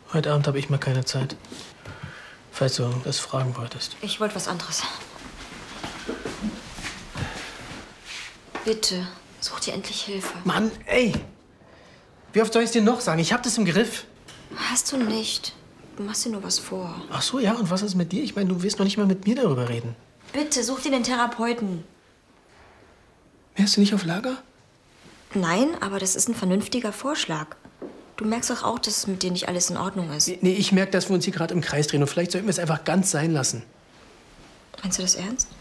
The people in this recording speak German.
Heute Abend habe ich mal keine Zeit. Falls du das fragen wolltest. Ich wollte was anderes. Bitte, such dir endlich Hilfe. Mann, ey! Wie oft soll ich es dir noch sagen? Ich hab das im Griff. Hast du nicht. Du machst dir nur was vor. Ach so, ja, und was ist mit dir? Ich meine, du willst noch nicht mal mit mir darüber reden. Bitte, such dir den Therapeuten. Wärst du nicht auf Lager? Nein, aber das ist ein vernünftiger Vorschlag. Du merkst doch auch, dass mit dir nicht alles in Ordnung ist. Nee, ich merke, dass wir uns hier gerade im Kreis drehen. Und vielleicht sollten wir es einfach ganz sein lassen. Meinst du das ernst?